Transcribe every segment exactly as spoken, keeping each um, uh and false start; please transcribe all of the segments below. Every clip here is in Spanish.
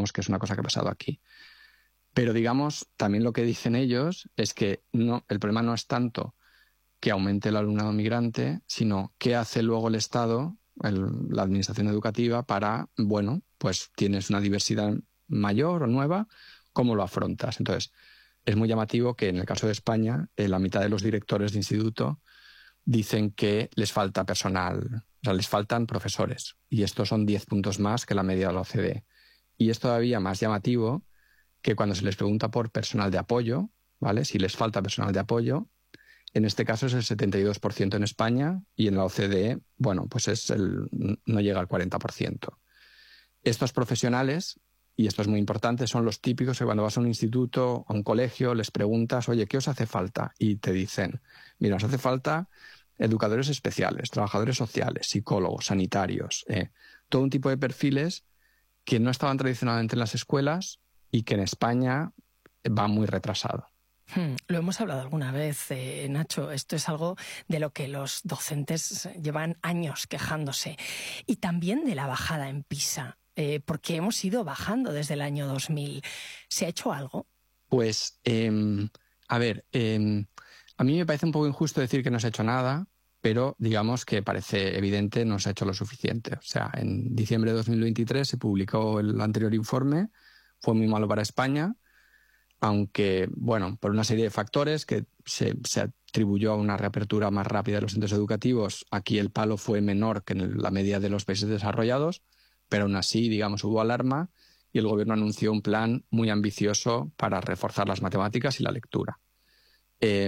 digamos que es una cosa que ha pasado aquí. Pero digamos, también lo que dicen ellos es que no, el problema no es tanto que aumente el alumnado migrante, sino qué hace luego el Estado, el, la administración educativa, para, bueno, pues tienes una diversidad mayor o nueva, ¿cómo lo afrontas? Entonces, es muy llamativo que en el caso de España, eh, la mitad de los directores de instituto dicen que les falta personal, o sea, les faltan profesores. Y estos son diez puntos más que la media de la O C D E. Y es todavía más llamativo que cuando se les pregunta por personal de apoyo, ¿vale? Si les falta personal de apoyo, en este caso es el setenta y dos por ciento en España y en la O C D E, bueno, pues es el, no llega al cuarenta por ciento. Estos profesionales, y esto es muy importante, son los típicos que cuando vas a un instituto o a un colegio les preguntas, oye, ¿qué os hace falta? Y te dicen, mira, os hace falta educadores especiales, trabajadores sociales, psicólogos, sanitarios, eh, todo un tipo de perfiles que no estaban tradicionalmente en las escuelas y que en España va muy retrasado. Hmm, lo hemos hablado alguna vez, eh, Nacho. Esto es algo de lo que los docentes llevan años quejándose. Y también de la bajada en PISA, eh, porque hemos ido bajando desde el año dos mil. ¿Se ha hecho algo? Pues, eh, a ver, eh, a mí me parece un poco injusto decir que no se ha hecho nada, pero digamos que parece evidente no se ha hecho lo suficiente. O sea, en diciembre de dos mil veintitrés se publicó el anterior informe, fue muy malo para España, aunque, bueno, por una serie de factores que se, se atribuyó a una reapertura más rápida de los centros educativos, aquí el palo fue menor que en la media de los países desarrollados, pero aún así, digamos, hubo alarma y el gobierno anunció un plan muy ambicioso para reforzar las matemáticas y la lectura. Eh,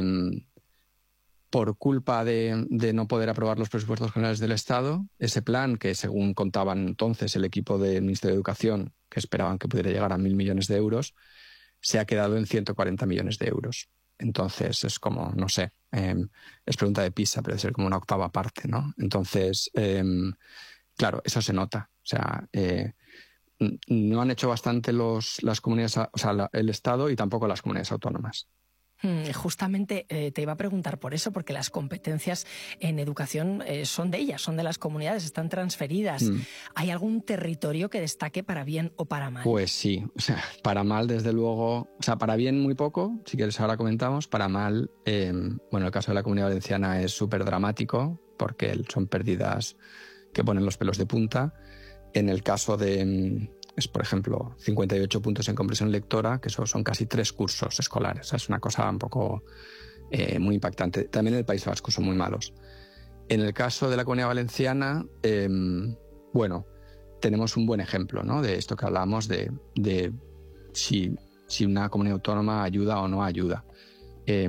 por culpa de, de no poder aprobar los presupuestos generales del Estado, ese plan, que según contaban entonces el equipo del Ministerio de Educación, que esperaban que pudiera llegar a mil millones de euros, se ha quedado en ciento cuarenta millones de euros. Entonces es como, no sé, eh, es pregunta de PISA, pero debe ser como una octava parte, ¿no? Entonces, eh, claro, eso se nota. O sea, eh, no han hecho bastante los, las comunidades, o sea, la, el Estado y tampoco las comunidades autónomas. Justamente eh, te iba a preguntar por eso, porque las competencias en educación eh, son de ellas, son de las comunidades, están transferidas. Mm. ¿Hay algún territorio que destaque para bien o para mal? Pues sí, o sea, para mal desde luego, o sea, para bien muy poco, si quieres ahora comentamos, para mal, eh, bueno, el caso de la Comunidad Valenciana es súper dramático, porque son pérdidas que ponen los pelos de punta. En el caso de... es, por ejemplo, cincuenta y ocho puntos en comprensión lectora, que eso son casi tres cursos escolares. O sea, es una cosa un poco eh, muy impactante. También en el País Vasco son muy malos. En el caso de la Comunidad Valenciana, eh, bueno, tenemos un buen ejemplo, ¿no? De esto que hablábamos de, de si, si una comunidad autónoma ayuda o no ayuda. Eh,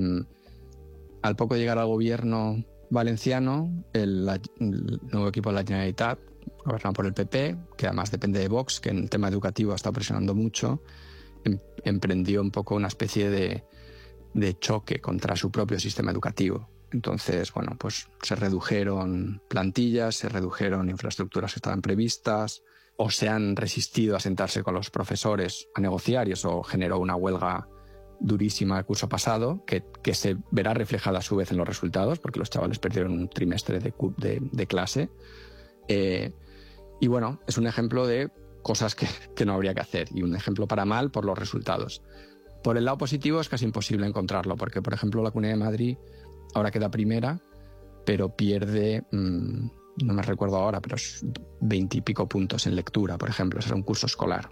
al poco de llegar al gobierno valenciano, el, el nuevo equipo de la Generalitat, gobernado por el P P, que además depende de Vox, que en el tema educativo ha estado presionando mucho, em, emprendió un poco una especie de, de choque contra su propio sistema educativo. Entonces, bueno, pues se redujeron plantillas, se redujeron infraestructuras que estaban previstas, o se han resistido a sentarse con los profesores a negociar, y eso generó una huelga durísima el curso pasado, que, que se verá reflejada a su vez en los resultados, porque los chavales perdieron un trimestre de, de, de clase. Eh, y bueno, es un ejemplo de cosas que, que no habría que hacer, y un ejemplo para mal por los resultados. Por el lado positivo es casi imposible encontrarlo, porque por ejemplo la Comunidad de Madrid ahora queda primera, pero pierde, mmm, no me recuerdo ahora, pero es veinte y pico puntos en lectura, por ejemplo, es un curso escolar.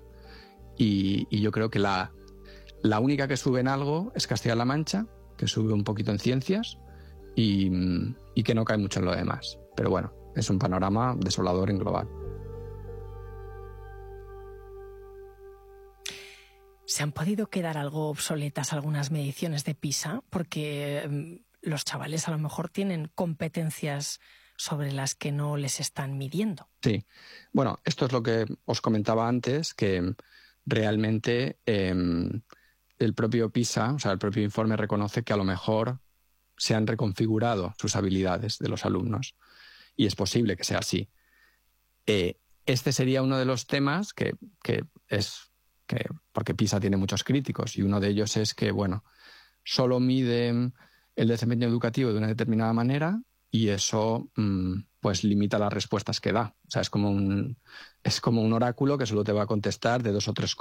Y, y yo creo que la, la única que sube en algo es Castilla-La Mancha, que sube un poquito en ciencias y, y que no cae mucho en lo demás. Pero bueno, es un panorama desolador en global. ¿Se han podido quedar algo obsoletas algunas mediciones de PISA? Porque eh, los chavales a lo mejor tienen competencias sobre las que no les están midiendo. Sí. Bueno, esto es lo que os comentaba antes, que realmente eh, el propio PISA, o sea, el propio informe reconoce que a lo mejor se han reconfigurado sus habilidades de los alumnos. Y es posible que sea así. Eh, este sería uno de los temas que, que es... que, porque PISA tiene muchos críticos, y uno de ellos es que, bueno, solo mide el desempeño educativo de una determinada manera y eso mmm, pues limita las respuestas que da. O sea, es como un, es como un oráculo que solo te va a contestar de dos o tres